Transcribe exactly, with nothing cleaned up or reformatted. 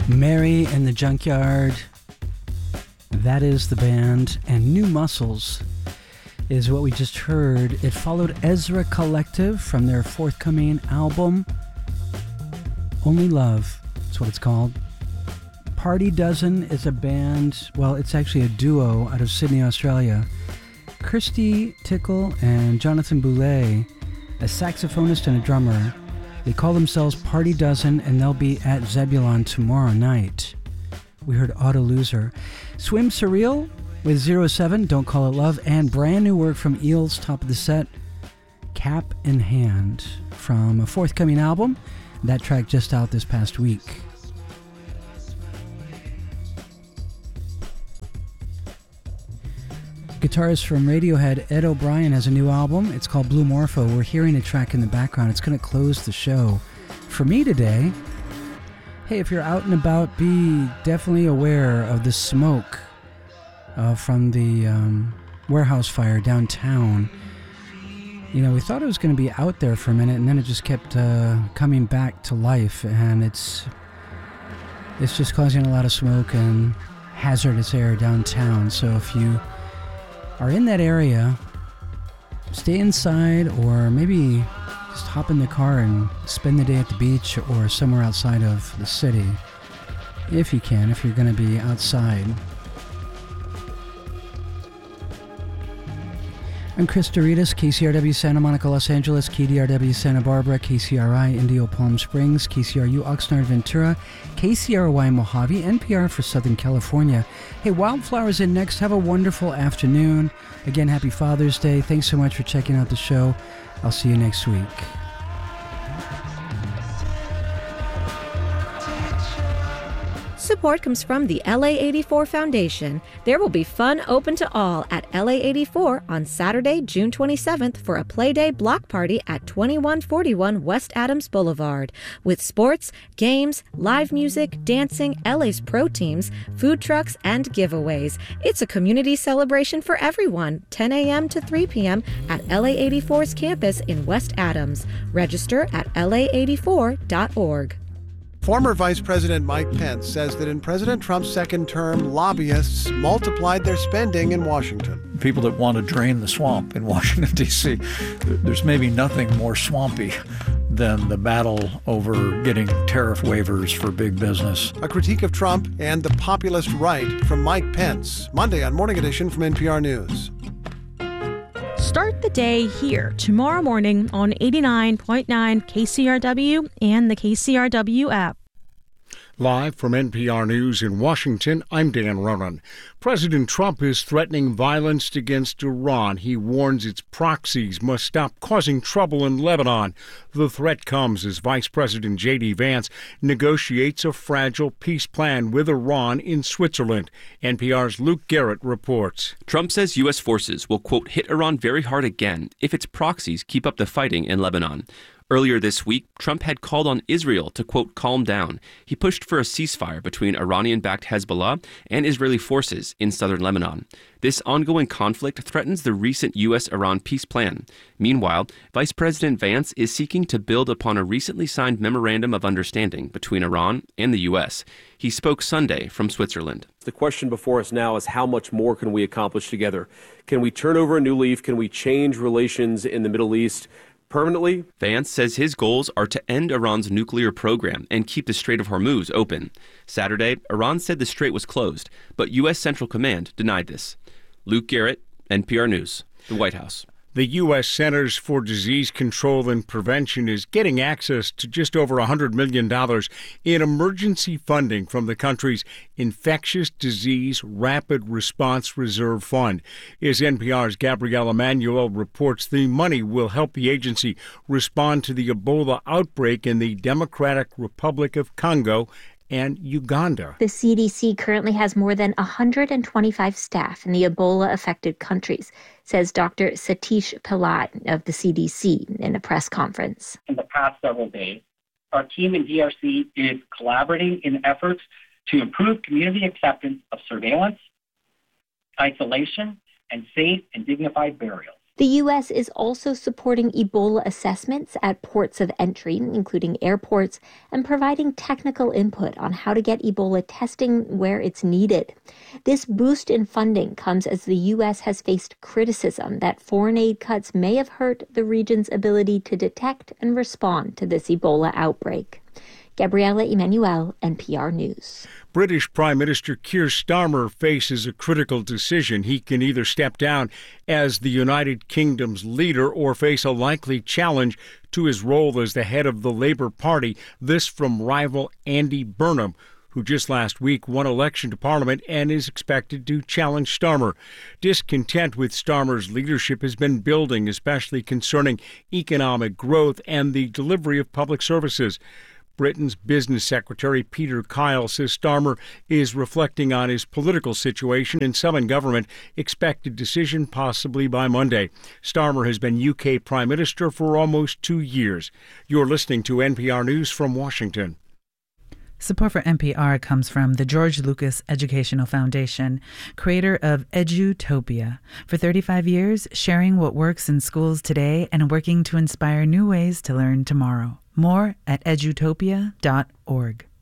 Mary in the Junkyard, that is the band, and New Muscles is what we just heard. It followed Ezra Collective from their forthcoming album, Only Love, that's what it's called. Party Dozen is a band, well, it's actually a duo out of Sydney, Australia. Kirsty Tickle and Jonathan Boulay, a saxophonist and a drummer. They call themselves Party Dozen, and they'll be at Zebulon tomorrow night. We heard Auto Loser. Swim Surreal with zero seven, Don't Call It Love, and brand new work from Eels, top of the set, Cap in Hand, from a forthcoming album. That track just out this past week. Guitarist from Radiohead, Ed O'Brien, has a new album. It's called Blue Morpho. We're hearing a track in the background. It's going to close the show. For me today, hey, if you're out and about, be definitely aware of the smoke uh, from the um, warehouse fire downtown. You know, we thought it was going to be out there for a minute, and then it just kept uh, coming back to life, and it's it's just causing a lot of smoke and hazardous air downtown. So if you are in that area, stay inside, or maybe just hop in the car and spend the day at the beach or somewhere outside of the city, if you can, if you're going to be outside. I'm Chris Doritas, K C R W Santa Monica, Los Angeles, K D R W Santa Barbara, K C R I Indio Palm Springs, K C R U Oxnard Ventura, K C R Y Mojave, N P R for Southern California. Hey, Wildflowers in next. Have a wonderful afternoon. Again, happy Father's Day. Thanks so much for checking out the show. I'll see you next week. Support comes from the L A eighty-four Foundation. There will be fun open to all at L A eighty-four on Saturday, June twenty-seventh for a Playday block party at twenty-one forty-one West Adams Boulevard. With sports, games, live music, dancing, L A's pro teams, food trucks, and giveaways. It's a community celebration for everyone, ten a.m. to three p.m. at L A eighty-four's campus in West Adams. Register at L A eighty-four dot org. Former Vice President Mike Pence says that in President Trump's second term, lobbyists multiplied their spending in Washington. People that want to drain the swamp in Washington, D C, there's maybe nothing more swampy than the battle over getting tariff waivers for big business. A critique of Trump and the populist right from Mike Pence. Monday on Morning Edition from N P R News. Start the day here tomorrow morning on eighty-nine point nine K C R W and the K C R W app. Live from N P R News in Washington, I'm Dan Ronan. President Trump is threatening violence against Iran. He warns its proxies must stop causing trouble in Lebanon. The threat comes as Vice President J D. Vance negotiates a fragile peace plan with Iran in Switzerland. N P R's Luke Garrett reports. Trump says U S forces will, quote, hit Iran very hard again if its proxies keep up the fighting in Lebanon. Earlier this week, Trump had called on Israel to, quote, calm down. He pushed for a ceasefire between Iranian-backed Hezbollah and Israeli forces in southern Lebanon. This ongoing conflict threatens the recent U S Iran peace plan. Meanwhile, Vice President Vance is seeking to build upon a recently signed memorandum of understanding between Iran and the U S. He spoke Sunday from Switzerland. The question before us now is how much more can we accomplish together? Can we turn over a new leaf? Can we change relations in the Middle East permanently? Vance says his goals are to end Iran's nuclear program and keep the Strait of Hormuz open. Saturday, Iran said the strait was closed, but U S Central Command denied this. Luke Garrett, N P R News, the White House. The U S Centers for Disease Control and Prevention is getting access to just over one hundred million dollars in emergency funding from the country's Infectious Disease Rapid Response Reserve Fund. As N P R's Gabrielle Emanuel reports, the money will help the agency respond to the Ebola outbreak in the Democratic Republic of Congo and Uganda. The C D C currently has more than one hundred twenty-five staff in the Ebola-affected countries, says Doctor Satish Pillai of the C D C in a press conference. In the past several days, our team in D R C is collaborating in efforts to improve community acceptance of surveillance, isolation, and safe and dignified burials. The U S is also supporting Ebola assessments at ports of entry, including airports, and providing technical input on how to get Ebola testing where it's needed. This boost in funding comes as the U S has faced criticism that foreign aid cuts may have hurt the region's ability to detect and respond to this Ebola outbreak. Gabriella Emanuel, N P R News. British Prime Minister Keir Starmer faces a critical decision. He can either step down as the United Kingdom's leader or face a likely challenge to his role as the head of the Labour Party. This from rival Andy Burnham, who just last week won election to Parliament and is expected to challenge Starmer. Discontent with Starmer's leadership has been building, especially concerning economic growth and the delivery of public services. Britain's Business Secretary Peter Kyle says Starmer is reflecting on his political situation and some in government. Expected decision possibly by Monday. Starmer has been U K Prime Minister for almost two years. You're listening to N P R News from Washington. Support for N P R comes from the George Lucas Educational Foundation, creator of Edutopia. For thirty-five years, sharing what works in schools today and working to inspire new ways to learn tomorrow. More at edutopia dot org.